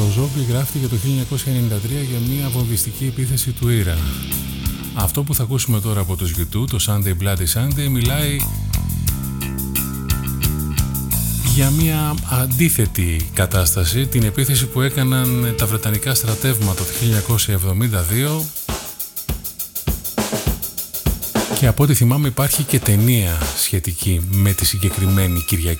Το ζόμπι γράφτηκε το 1993 για μια βομβιστική επίθεση του Ήρα. Αυτό που θα ακούσουμε τώρα από τους YouTube, το Sunday Bloody Sunday, μιλάει για μια αντίθετη κατάσταση, την επίθεση που έκαναν τα βρετανικά στρατεύματα το 1972, και από ό,τι θυμάμαι υπάρχει και ταινία σχετική με τη συγκεκριμένη Κυριακή.